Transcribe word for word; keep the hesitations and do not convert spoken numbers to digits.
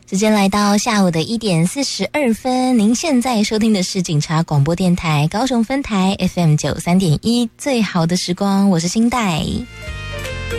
时间来到下午的一点四十二分，您现在收听的是警察广播电台高雄分台 F M 九三点一最好的时光，我是新代。